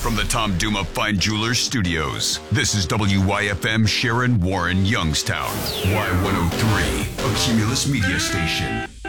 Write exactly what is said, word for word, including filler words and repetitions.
From the Tom Duma Fine Jewelers Studios, this is W Y F M Sharon Warren Youngstown. Y one oh three, a Cumulus media station.